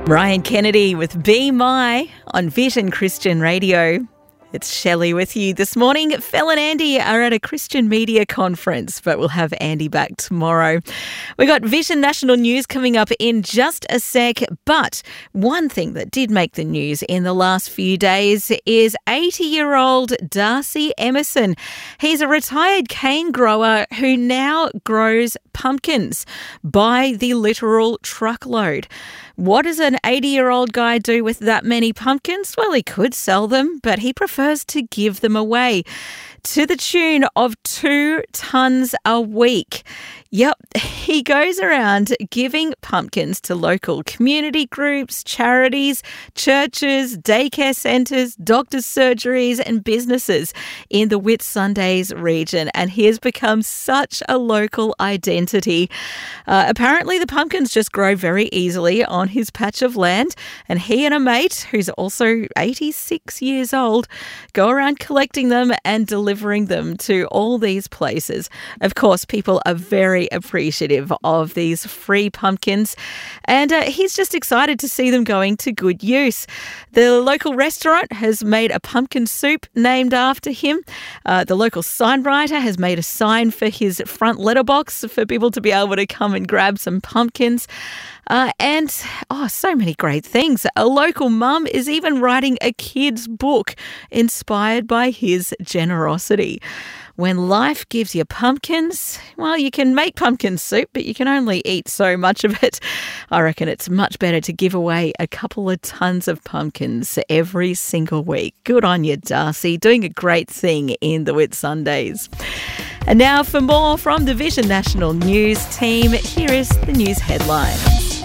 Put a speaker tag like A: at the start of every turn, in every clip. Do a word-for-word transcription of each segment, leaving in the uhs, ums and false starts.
A: Ryan Kennedy with Be My on Vision Christian Radio. It's Shelley with you this morning. Phil and Andy are at a Christian media conference, but we'll have Andy back tomorrow. We got Vision National News coming up in just a sec, but one thing that did make the news in the last few days is eighty-year-old Darcy Emerson. He's a retired cane grower who now grows pumpkins by the literal truckload. What does an eighty-year-old guy do with that many pumpkins? Well, he could sell them, but he prefers to give them away to the tune of two tonnes a week. Yep, he goes around giving pumpkins to local community groups, charities, churches, daycare centres, doctors' surgeries and businesses in the Whitsundays region, and he has become such a local identity. Uh, apparently the pumpkins just grow very easily on his patch of land, and he and a mate, who's also eighty-six years old, go around collecting them and delivering them to all these places. Of course, people are very appreciative of these free pumpkins, and uh, he's just excited to see them going to good use. The local restaurant has made a pumpkin soup named after him. Uh, the local signwriter has made a sign for his front letterbox for people to be able to come and grab some pumpkins. Uh, and, oh, so many great things. A local mum is even writing a kid's book inspired by his generosity. When life gives you pumpkins, well, you can make pumpkin soup, but you can only eat so much of it. I reckon it's much better to give away a couple of tons of pumpkins every single week. Good on you, Darcy, doing a great thing in the Whitsundays. And now for more from the Vision National News team, here is the news headlines.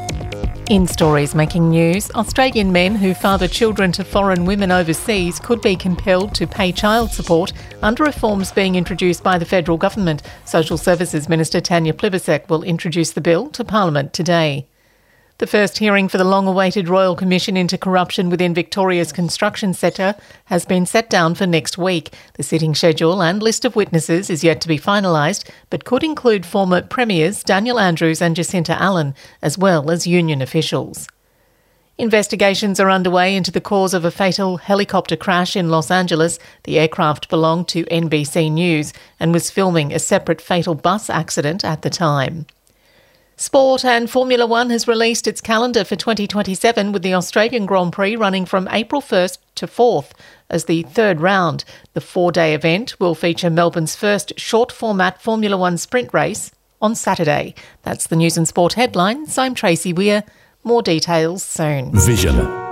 B: In stories making news, Australian men who father children to foreign women overseas could be compelled to pay child support under reforms being introduced by the federal government. Social Services Minister Tanya Plibersek will introduce the bill to Parliament today. The first hearing for the long-awaited Royal Commission into corruption within Victoria's construction sector has been set down for next week. The sitting schedule and list of witnesses is yet to be finalised, but could include former premiers Daniel Andrews and Jacinta Allen, as well as union officials. Investigations are underway into the cause of a fatal helicopter crash in Los Angeles. The aircraft belonged to N B C News and was filming a separate fatal bus accident at the time. Sport and Formula One has released its calendar for twenty twenty-seven, with the Australian Grand Prix running from April first to fourth as the third round. The four-day event will feature Melbourne's first short-format Formula One sprint race on Saturday. That's the News and Sport headlines. I'm Tracy Weir. More details soon.
C: Vision.